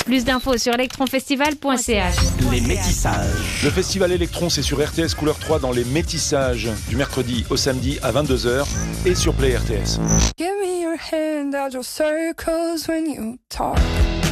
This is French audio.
Plus d'infos sur electronfestival.ch. Les métissages. Le festival Electron, c'est sur RTS Couleur 3 dans les métissages, du mercredi au samedi à 22h et sur Play RTS. Give me your hand, I'll draw circles when you talk.